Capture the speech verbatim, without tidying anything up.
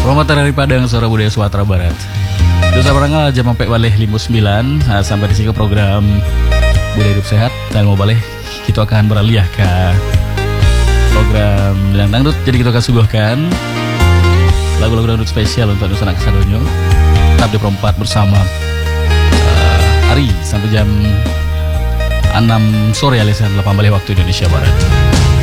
Selamat dari Padang, suara budaya Sumatera Barat. Dosa barangnya jam sampai balik lima puluh sembilan. Nah, sampai di sini program Budaya Hidup Sehat. Dan mau balik, kita akan beralih ke program Bilang Dangdut. Jadi kita akan suguhkan lagu-lagu dangdut spesial untuk Nusa Anak Sadonyo. Tetap di perempat bersama uh, Ari sampai jam enam sore alias delapan balik waktu Indonesia Barat.